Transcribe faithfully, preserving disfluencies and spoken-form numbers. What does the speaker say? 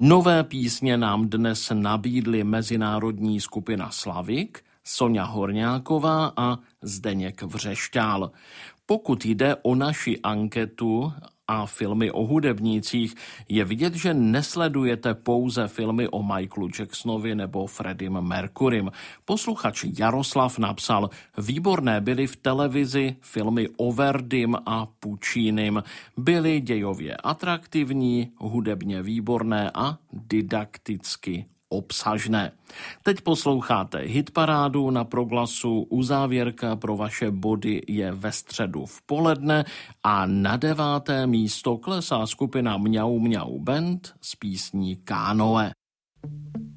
Nové písně nám dnes nabídly mezinárodní skupina Slavik, Soňa Horňáková a Zdeněk Vřešťál. Pokud jde o naši anketu a filmy o hudebnících, je vidět, že nesledujete pouze filmy o Michaelu Jacksonovi nebo Freddym Mercurym. Posluchač Jaroslav napsal: výborné byly v televizi filmy o Verdym a Puccinim. Byly dějově atraktivní, hudebně výborné a didakticky obsažné. Teď posloucháte hitparádu na Proglasu, uzávěrka pro vaše body je ve středu v poledne a na deváté místo klesá skupina Mňau Mňau Band s písní Kánoe.